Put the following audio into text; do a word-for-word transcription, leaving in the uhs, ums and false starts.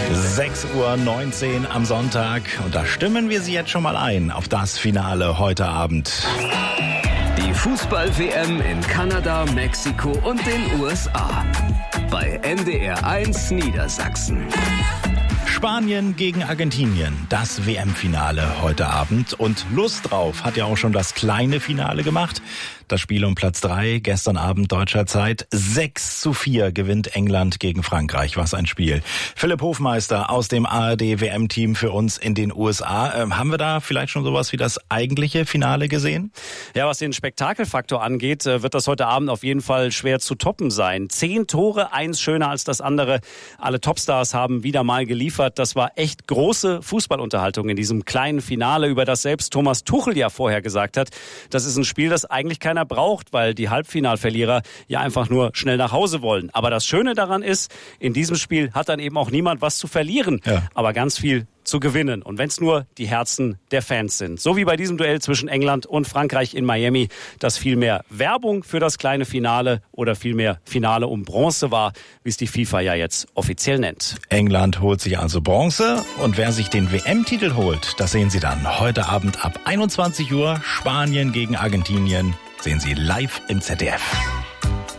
sechs Uhr neunzehn am Sonntag und da stimmen wir Sie jetzt schon mal ein auf das Finale heute Abend. Die Fußball-W M in Kanada, Mexiko und den U S A. Bei N D R eins Niedersachsen. Spanien gegen Argentinien, das W M-Finale heute Abend. Und Lust drauf hat ja auch schon das kleine Finale gemacht. Das Spiel um Platz drei, gestern Abend deutscher Zeit. sechs zu vier gewinnt England gegen Frankreich. Was ein Spiel. Philipp Hofmeister aus dem A R D-W M-Team für uns in den U S A. Ähm, haben wir da vielleicht schon sowas wie das eigentliche Finale gesehen? Ja, was den Spektakelfaktor angeht, wird das heute Abend auf jeden Fall schwer zu toppen sein. Zehn Tore, eins schöner als das andere. Alle Topstars haben wieder mal geliefert. Das war echt große Fußballunterhaltung in diesem kleinen Finale, über das selbst Thomas Tuchel ja vorher gesagt hat. Das ist ein Spiel, das eigentlich keiner braucht, weil die Halbfinalverlierer ja einfach nur schnell nach Hause wollen. Aber das Schöne daran ist, in diesem Spiel hat dann eben auch niemand was zu verlieren, ja. aber ganz viel zu gewinnen. Und wenn es nur die Herzen der Fans sind. So wie bei diesem Duell zwischen England und Frankreich in Miami, das viel mehr Werbung für das kleine Finale oder vielmehr Finale um Bronze war, wie es die FIFA ja jetzt offiziell nennt. England holt sich also Bronze und wer sich den W M-Titel holt, das sehen Sie dann heute Abend ab einundzwanzig Uhr. Spanien gegen Argentinien sehen Sie live im Z D F.